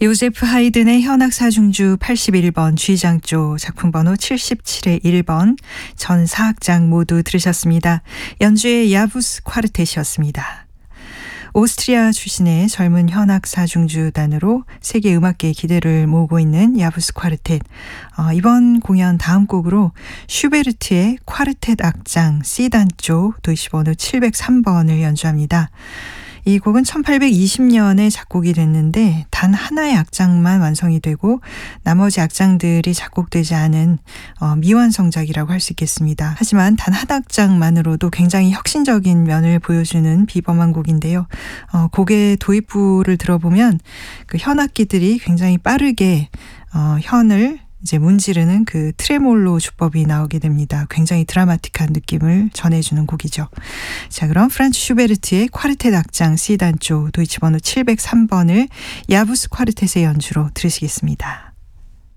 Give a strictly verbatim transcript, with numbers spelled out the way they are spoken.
요제프 하이든의 현악사중주 팔십일 번 G장조 작품번호 칠십칠의 일 번 전 사 악장 모두 들으셨습니다. 연주의 야부스 콰르텟이었습니다. 오스트리아 출신의 젊은 현악사중주단으로 세계 음악계의 기대를 모으고 있는 야부스 콰르텟. 어, 이번 공연 다음 곡으로 슈베르트의 콰르텟 악장 C단조 도이치번호 칠백삼 번을 연주합니다. 이 곡은 천팔백이십 년에 작곡이 됐는데 단 하나의 악장만 완성이 되고 나머지 악장들이 작곡되지 않은 어, 미완성작이라고 할 수 있겠습니다. 하지만 단 한 악장만으로도 굉장히 혁신적인 면을 보여주는 비범한 곡인데요. 어, 곡의 도입부를 들어보면 그 현악기들이 굉장히 빠르게 어, 현을 이제 문지르는 그 트레몰로 주법이 나오게 됩니다. 굉장히 드라마틱한 느낌을 전해주는 곡이죠. 자, 그럼 프란츠 슈베르트의 콰르텟 악장 C단조 도이치번호 칠백삼 번을 야부스 콰르텟의 연주로 들으시겠습니다.